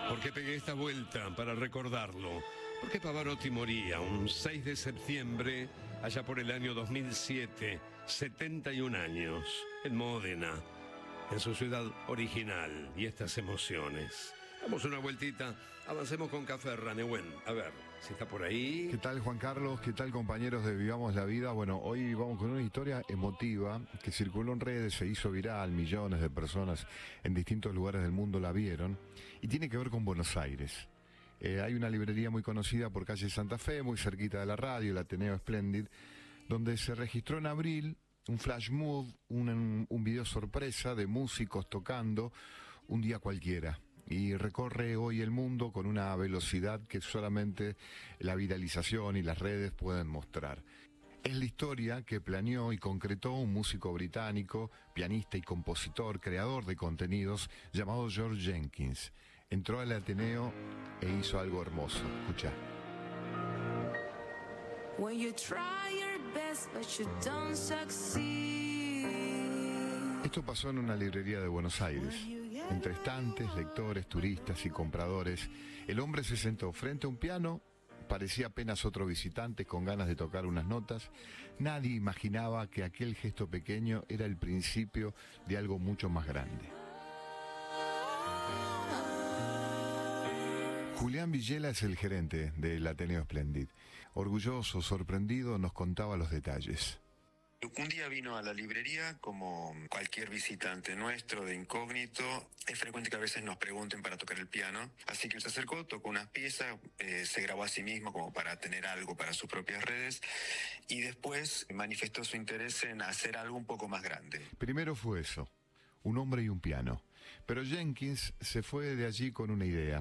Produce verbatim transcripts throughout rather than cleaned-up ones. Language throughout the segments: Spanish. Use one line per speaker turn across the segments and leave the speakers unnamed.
¿Por qué pegué esta vuelta? Para recordarlo. Porque Pavarotti moría un seis de septiembre, allá por el año dos mil siete, setenta y un años, en Módena, en su ciudad original, y estas emociones. Damos una vueltita, avancemos con Café Ranehuen. A ver, si está por ahí.
¿Qué tal, Juan Carlos? ¿Qué tal, compañeros de Vivamos la Vida? Bueno, hoy vamos con una historia emotiva que circuló en redes, se hizo viral, millones de personas en distintos lugares del mundo la vieron, y tiene que ver con Buenos Aires. Eh, hay una librería muy conocida por calle Santa Fe, muy cerquita de la radio, el Ateneo Splendid, donde se registró en abril un flash mob, un, un video sorpresa de músicos tocando un día cualquiera. Y recorre hoy el mundo con una velocidad que solamente la viralización y las redes pueden mostrar. Es la historia que planeó y concretó un músico británico, pianista y compositor, creador de contenidos, llamado George Jenkins. Entró al Ateneo e hizo algo hermoso. Escucha.
When you try your best, but you don't succeed.
Esto pasó en una librería de Buenos Aires. Entre estantes, lectores, turistas y compradores, el hombre se sentó frente a un piano, parecía apenas otro visitante con ganas de tocar unas notas. Nadie imaginaba que aquel gesto pequeño era el principio de algo mucho más grande. Julián Villela es el gerente del Ateneo Splendid. Orgulloso, sorprendido, nos contaba los detalles.
Un día vino a la librería como cualquier visitante nuestro de incógnito. Es frecuente que a veces nos pregunten para tocar el piano. Así que él se acercó, tocó unas piezas, eh, se grabó a sí mismo como para tener algo para sus propias redes. Y después manifestó su interés en hacer algo un poco más grande.
Primero fue eso, un hombre y un piano. Pero Jenkins se fue de allí con una idea.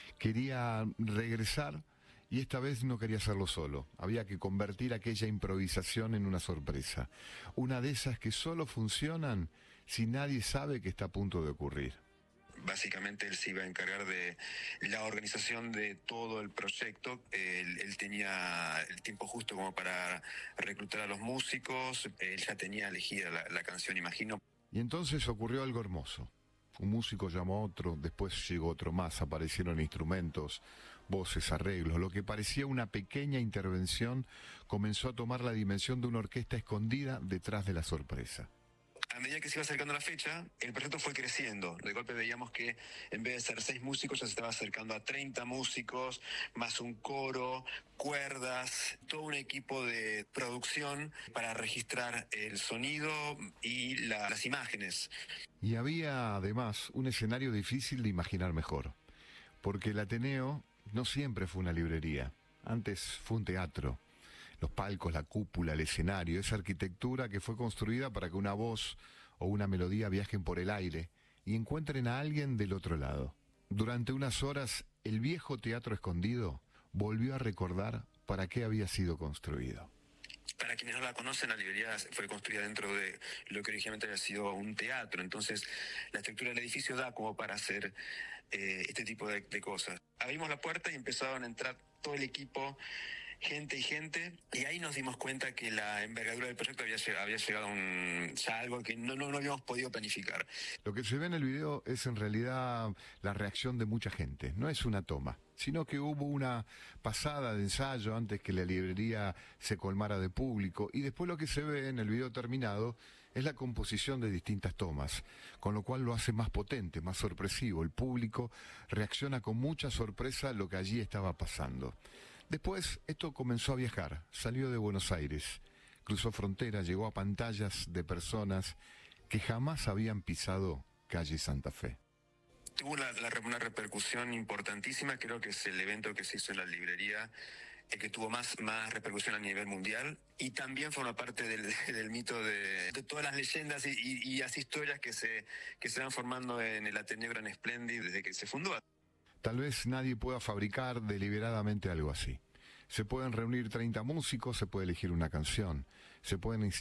Quería regresar. Y esta vez no quería hacerlo solo, había que convertir aquella improvisación en una sorpresa. Una de esas que solo funcionan si nadie sabe que está a punto de ocurrir.
Básicamente él se iba a encargar de la organización de todo el proyecto. Él, él tenía el tiempo justo como para reclutar a los músicos, él ya tenía elegida la, la canción, imagino.
Y entonces ocurrió algo hermoso. Un músico llamó a otro, después llegó otro más, aparecieron instrumentos, voces, arreglos. Lo que parecía una pequeña intervención comenzó a tomar la dimensión de una orquesta escondida detrás de la sorpresa.
A medida que se iba acercando la fecha, el proyecto fue creciendo. De golpe veíamos que en vez de ser seis músicos, ya se estaba acercando a treinta músicos, más un coro, cuerdas, todo un equipo de producción para registrar el sonido y la, las imágenes.
Y había además un escenario difícil de imaginar mejor, porque el Ateneo no siempre fue una librería, antes fue un teatro. Los palcos, la cúpula, el escenario, esa arquitectura que fue construida para que una voz o una melodía viajen por el aire y encuentren a alguien del otro lado. Durante unas horas, el viejo teatro escondido volvió a recordar para qué había sido construido.
Para quienes no la conocen, la librería fue construida dentro de lo que originalmente había sido un teatro. Entonces, la estructura del edificio da como para hacer eh, este tipo de, de cosas. Abrimos la puerta y empezaron a entrar todo el equipo, gente y gente, y ahí nos dimos cuenta que la envergadura del proyecto había llegado, había llegado a un, ya algo que no, no, no habíamos podido planificar.
Lo que se ve en el video es en realidad la reacción de mucha gente, no es una toma, sino que hubo una pasada de ensayo antes que la librería se colmara de público, y después lo que se ve en el video terminado es la composición de distintas tomas, con lo cual lo hace más potente, más sorpresivo. El público reacciona con mucha sorpresa a lo que allí estaba pasando. Después esto comenzó a viajar, salió de Buenos Aires, cruzó fronteras, llegó a pantallas de personas que jamás habían pisado calle Santa Fe.
Tuvo una, la, una repercusión importantísima, creo que es el evento que se hizo en la librería, el que tuvo más, más repercusión a nivel mundial, y también forma parte del, del mito de, de todas las leyendas y, y, y las historias que se, que se van formando en el Ateneo Gran Splendid desde que se fundó.
Tal vez nadie pueda fabricar deliberadamente algo así. Se pueden reunir treinta músicos, se puede elegir una canción, se pueden